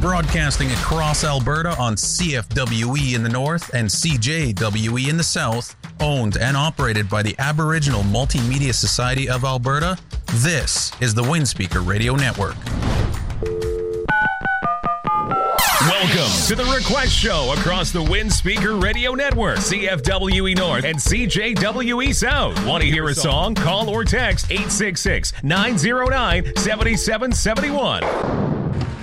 Broadcasting across Alberta on CFWE in the north and CJWE in the south, owned and operated by the Aboriginal Multimedia Society of Alberta, this is the Windspeaker Radio Network. Welcome to the Request Show across the Windspeaker Radio Network, CFWE North and CJWE South. Want to hear a song? Call or text 866-909-7771.